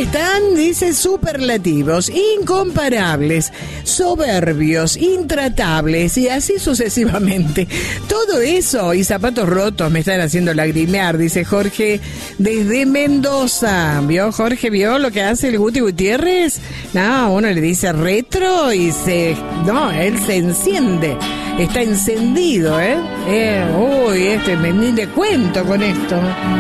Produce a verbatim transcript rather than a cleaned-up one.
están, dice, superlativos, incomparables, soberbios, intratables y así sucesivamente. Todo eso y zapatos rotos me están haciendo lagrimear, dice Jorge desde Mendoza. ¿Vio, Jorge? ¿Vio lo que hace el Guti Gutiérrez? No, uno le dice retro y se... No, él se enciende. Está encendido, ¿eh? eh uy, este, ni le cuento con esto.